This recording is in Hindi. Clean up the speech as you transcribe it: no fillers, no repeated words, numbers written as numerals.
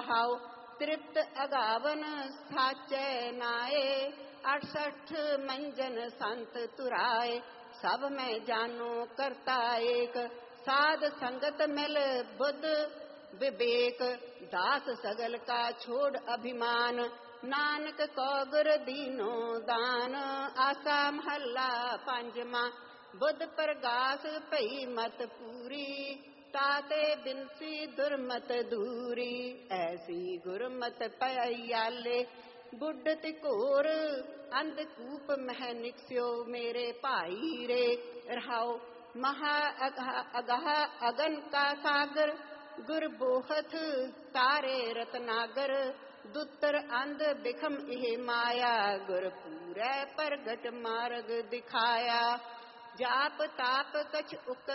रहाओ तृप्त अगावन साचे नाये 68 मंजन संत तुराए सब में जानो करता एक साध संगत मिल बुद्ध विवेक दास सगल का छोड़ अभिमान नानक को गुर दीनो दान आसा महला पंजमा बुद्ध प्रगास पई मत पूरी ताते बिनसी दुर्मत दूरी ऐसी गुरमत पयाले बुढ़ तिकोर अंधकूप मह निक्स्यो मेरे भाई रे रहाओ महा अगह अगन का सागर गुर बोहथ तारे रतनागर दुतर अंध बिखम इह माया गुर पूरै प्रगट मार्ग दिखाया जाप ताप कछ उक